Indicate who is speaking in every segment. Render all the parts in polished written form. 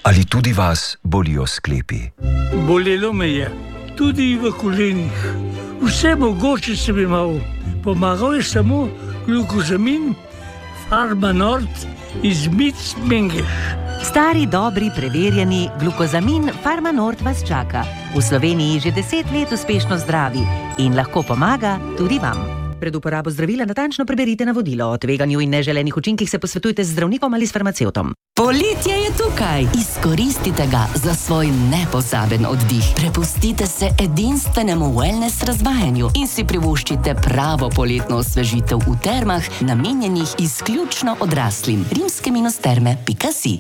Speaker 1: Ali tudi vas bolijo sklepi?
Speaker 2: Bolelo me je, tudi v kolenih. Vse mogoče sem imel. Pomagal je samo glukozamin Farmanort iz Mengeš.
Speaker 3: Stari, dobri, preverjeni glukozamin Farmanort vas čaka. V Sloveniji že 10 let uspešno zdravi in lahko pomaga tudi vam. Pred uporabo zdravila natančno preberite navodilo. O tveganju in neželenih učinkih se posvetujte z zdravnikom ali s farmacevtom.
Speaker 4: Poletje je tukaj. Izkoristite ga za svoj nepozaben oddih. Prepustite se edinstvenemu wellness razvajanju in si privoščite pravo poletno osvežitev v termah, namenjenih izključno odraslim. rimske-terme.si.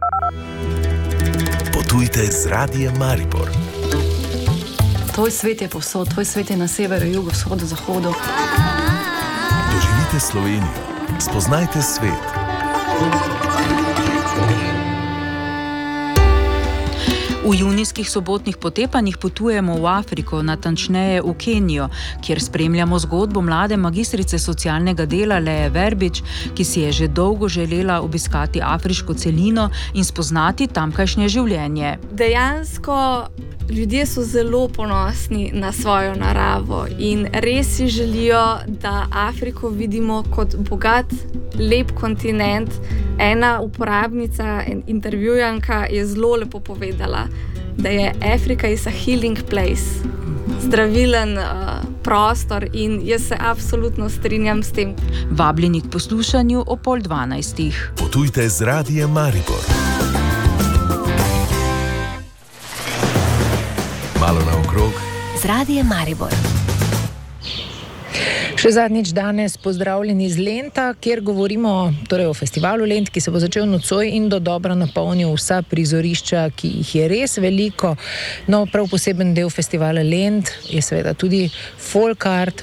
Speaker 5: Potujte z Radiem Maribor.
Speaker 6: Tvoj svet je povsod, tvoj svet je na severu, jugu, vzhodu, zahodu.
Speaker 5: Doživite Slovenijo, spoznajte svet.
Speaker 7: V junijskih sobotnih potepanjih potujemo v Afriko, natančneje v Kenijo, kjer spremljamo zgodbo mlade magistrice socialnega dela Leje Verbič, ki si je že dolgo želela obiskati afriško celino in spoznati tamkajšnje življenje.
Speaker 8: Dejansko ljudje so zelo ponosni na svojo naravo in res si želijo, da Afriko vidimo kot bogat, lep kontinent. Ena uporabnica, intervjujanka je zelo lepo povedala, da je Afrika is a healing place, zdravilen prostor in jaz se absolutno strinjam s tem.
Speaker 7: Vabljeni k poslušanju o 11:30.
Speaker 5: Potujte z Radiem Maribor. Malo naokrog.
Speaker 4: Z Radiem Maribor.
Speaker 9: Še zadnjič danes pozdravljeni iz Lenta, kjer govorimo o festivalu Lent, ki se bo začel nocoj in dodobra napolnil vsa prizorišča, ki jih je res veliko. No, prav poseben del festivala Lent je seveda tudi Folkart,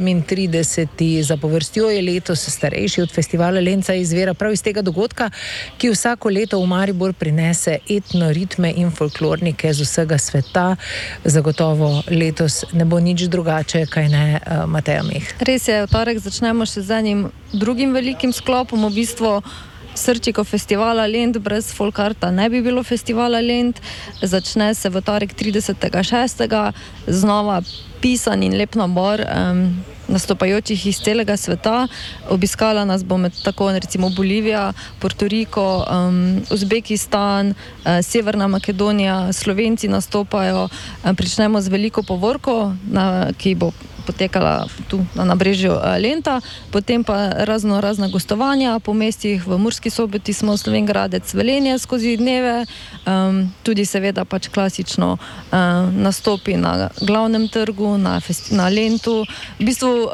Speaker 9: 38. zapovrstjo je letos starejši od festivala Lent, saj izvira prav iz tega dogodka, ki vsako leto v Maribor prinese etno ritme in folklornike z vsega sveta. Zagotovo letos ne bo nič drugače, kaj ne, Mateja Meh?
Speaker 6: Res je, v torek začnemo še z enim drugim velikim sklopom, v bistvu srčiko festivala Lent. Brez Folkarta ne bi bilo festivala Lent. Začne se v torek 30.6. znova pisan in lep nabor nastopajočih iz celega sveta. Obiskala nas bo med tako recimo Bolivija, Puerto Rico, Uzbekistan, Severna Makedonija, Slovenci nastopajo. Pričnemo z veliko povorko, ki bo potekala tu na nabrežju Lenta, potem pa razna gostovanja po mestih. V Murski Soboti smo Slovenj Gradec, Velenje skozi dneve, tudi seveda pač klasično nastopi na glavnem trgu, na Lentu. V bistvu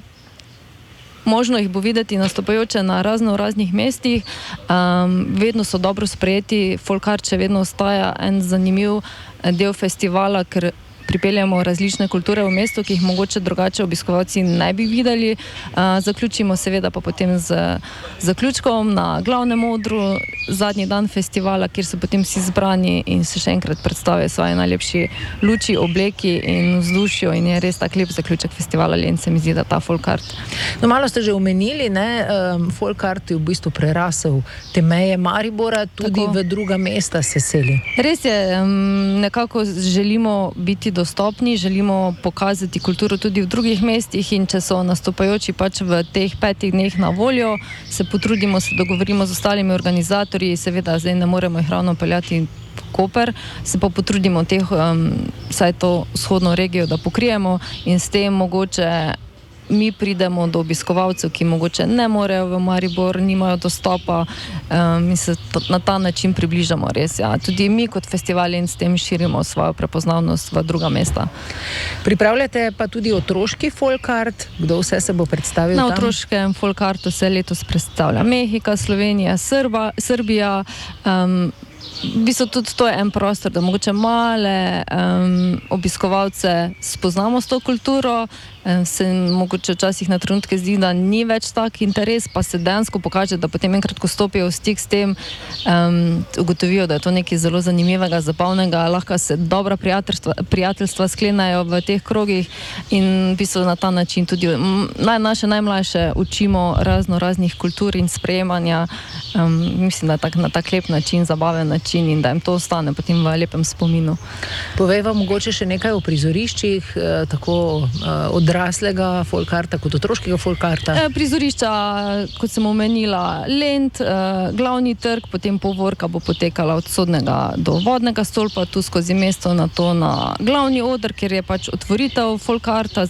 Speaker 6: možno jih bo videti nastopajoče na raznih mestih, vedno so dobro sprejeti. Folkart še vedno ostaja en zanimiv del festivala, ker pripeljamo različne kulture v mesto, ki jih mogoče drugače obiskovalci ne bi videli. Zaključimo seveda pa potem z zaključkom na glavnem odru, zadnji dan festivala, kjer so potem vsi zbrani in se še enkrat predstavijo svoje najlepši luči, obleki in vzdušju in je res tak lep zaključek festivala Lent, se mi zdi, da ta Folkart.
Speaker 9: No, malo ste že omenili, Folkart je v bistvu prerasel te meje Maribora, tudi tako v druga mesta se seli.
Speaker 6: Res je, nekako želimo biti dostopni, želimo pokazati kulturo tudi v drugih mestih in če so nastopajoči pač v teh 5 dneh na voljo, se potrudimo, se dogovorimo z ostalimi organizatorji, seveda zdaj ne moremo jih ravno peljati v Koper, se pa potrudimo vsaj to vzhodno regijo, da pokrijemo in s tem mogoče mi pridemo do obiskovalcev, ki mogoče ne morejo v Maribor, nimajo dostopa in se na ta način približamo res. Ja. Tudi mi kot festival in s tem širimo svojo prepoznavnost v druga mesta.
Speaker 9: Pripravljate pa tudi otroški Folkart, kdo vse se bo predstavil tam?
Speaker 6: Na otroškem Folkartu se letos predstavlja Mehika, Slovenija, Srbija. V bistvu tudi to je en prostor, da mogoče male obiskovalce spoznamo s to kulturo, se mogoče včasih na trenutke zdi, da ni več tak interes, pa se dejansko pokaže, da potem enkrat, ko stopijo v stik s tem, ugotovijo, da je to nekaj zelo zanimivega, zabavnega, lahko se dobra prijateljstva sklenajo v teh krogih in v bistvu na ta način tudi naše najmlajše učimo raznih kultur in sprejemanja. Mislim, da na tak lep način, zabaven način in da jim to ostane potem v lepem spominu.
Speaker 9: Povejva mogoče še nekaj o prizoriščih, tako odraslega folkarta kot otroškega folkarta.
Speaker 6: Prizorišča, kot sem omenila, Lent, glavni trg, potem povorka bo potekala od Sodnega do Vodnega stolpa, tu skozi mesto, na to na glavni oder, kjer je pač otvoritev folkarta